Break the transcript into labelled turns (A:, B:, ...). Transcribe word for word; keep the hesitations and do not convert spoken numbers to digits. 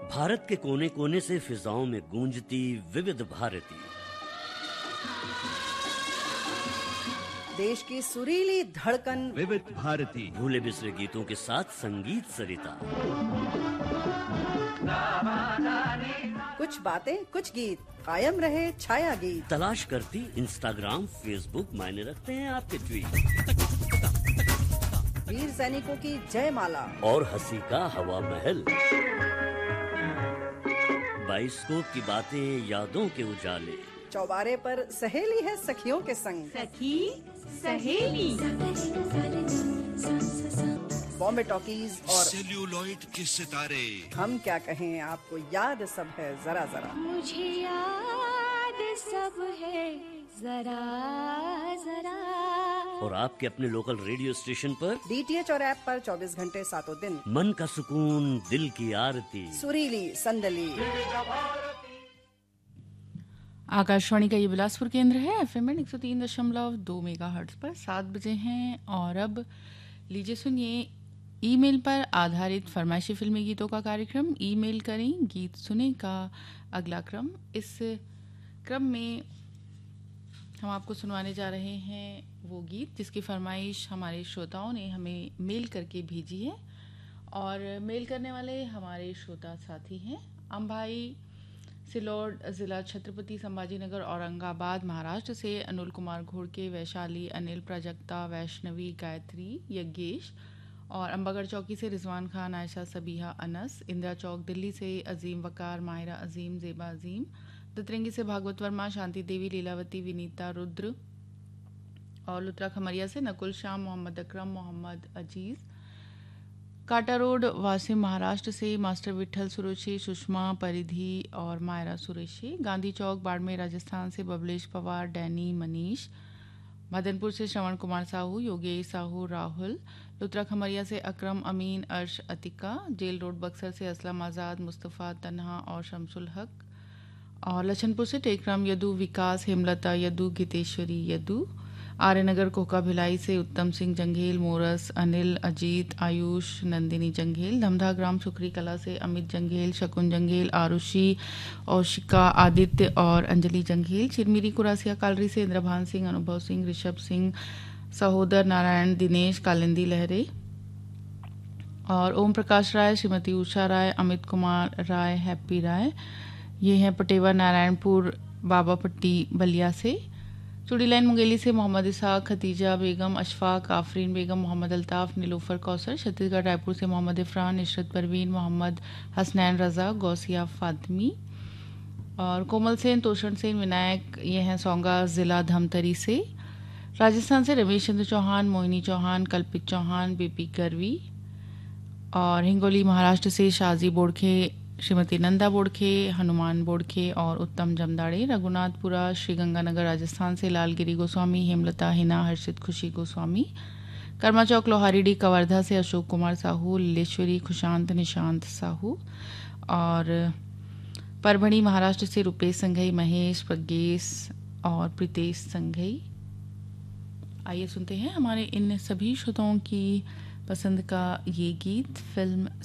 A: भारत के कोने कोने से फिजाओं में गूंजती विविध भारती,
B: देश की सुरीली धड़कन
C: विविध भारती,
A: भूले बिसरे गीतों के साथ संगीत सरिता।
B: कुछ बातें कुछ गीत, कायम रहे छाया गीत।
A: तलाश करती इंस्टाग्राम फेसबुक, मायने रखते हैं आपके ट्वीट।
B: वीर सैनिकों की जयमाला
A: और हंसी का हवा महल, बाइस्कोप की बातें, यादों के उजाले।
B: चौबारे पर सहेली है सखियों के संग,
D: सखी सहेली,
B: बॉम्बे टॉकीज और
C: सेल्यूलॉइड के सितारे।
B: हम क्या कहें, आपको याद सब है जरा जरा।
D: मुझे याद सब है जरा जरा।
A: और आपके अपने लोकल रेडियो स्टेशन पर
B: डीटीएच और ऐप पर चौबीस घंटे सातों दिन।
A: मन का सुकून, दिल की आरती,
B: सुरीली संदली।
E: आकाशवाणी का ये बिलासपुर केंद्र है। एफएम एक सौ तीन दशमलव दो मेगा हर्ट्ज पर सात बजे हैं। और अब लीजिए सुनिए ईमेल पर आधारित फरमाइशी फिल्मी गीतों का कार्यक्रम। ईमेल करें गीत सुने का अगला क्रम। इस क्रम में हम आपको सुनवाने जा रहे हैं वो गीत जिसकी फरमाइश हमारे श्रोताओं ने हमें मेल करके भेजी है। और मेल करने वाले हमारे श्रोता साथी हैं अम्बाई सिलोड ज़िला छत्रपति संभाजीनगर औरंगाबाद महाराष्ट्र से अनुल कुमार घोड़के, वैशाली अनिल, प्राजक्ता, वैष्णवी, गायत्री, यज्ञेश। और अंबागढ़ चौकी से रिजवान खान, आयशा, सबीहा, अनस। इंदिरा चौक दिल्ली से अजीम वकार, माहिरा अजीम, जेबा अजीम। दतरंगी से भागवत वर्मा, शांति देवी, लीलावती, विनीता, रुद्र। और लुत्रा खमरिया से नकुल श्याम, मोहम्मद अकरम, मोहम्मद अजीज़। काटा रोड वासिम महाराष्ट्र से मास्टर विठल सुरुचि, सुषमा, परिधि और मायरा सुरेशी। गांधी चौक बाड़मेर राजस्थान से बबलेश पवार, डैनी, मनीष। मदनपुर से श्रवण कुमार साहू, योगेश साहू, राहुल। लुत्रा खमरिया से अकरम, अमीन, अर्श, अतिका। जेल रोड बक्सर से असलम आज़ाद, मुस्तफ़ा, तन्हा और शमसुल हक। और लछनपुर से टेकराम यदु, विकास, हेमलता यदु, गीतेश्वरी यदु। आर्यनगर कोका भिलाई से उत्तम सिंह जंघेल, मोरस, अनिल, अजीत, आयुष, नंदिनी जंघेल। धमधा ग्राम सुखरी कला से अमित जंघेल, शकुन जंघेल, आरुषि, औशिका, आदित्य और अंजलि जंघेल। चिरमिरी कुरासिया कालरी से इंद्रभान सिंह, अनुभव सिंह, ऋषभ सिंह, सहोदर नारायण, दिनेश, कालिंदी लहरे। और ओम प्रकाश राय, श्रीमती उषा राय, अमित कुमार राय, हैप्पी राय। ये हैं पटेवा नारायणपुर बाबापट्टी बलिया से। चूड़ी लाइन मुंगेली से मोहम्मद इसहाक, खतीजा बेगम, अशफाक, आफरीन बेगम, मोहम्मद अल्ताफ, नीलूफर कौसर। छत्तीसगढ़ रायपुर से मोहम्मद इफरान, इशरत परवीन, मोहम्मद हसनैन रज़ा, गौसिया फातमी। और कोमल सेन, तोषण सेन, विनायक, ये हैं सोंगा ज़िला धमतरी से। राजस्थान से रमेश चंद्र चौहान, मोहिनी चौहान, कल्पित चौहान, बीपी करवी। और हिंगोली महाराष्ट्र से शाजी बोड़खे, श्रीमती नंदा बोड़खे, हनुमान बोड़खे और उत्तम जमदाड़े। रघुनाथपुरा श्रीगंगानगर राजस्थान से लालगिरी गोस्वामी, हेमलता, हिना, हर्षित, खुशी गोस्वामी। कर्मा चौक लोहारीडी कवर्धा से अशोक कुमार साहू, लीलेश्वरी, खुशांत, निशांत साहू। और परभणी महाराष्ट्र से रुपेश संघई, महेश, प्रज्ञेश और प्रीतेश संघई। आइए सुनते हैं हमारे इन सभी श्रोताओं की पसंद का ये गीत फिल्म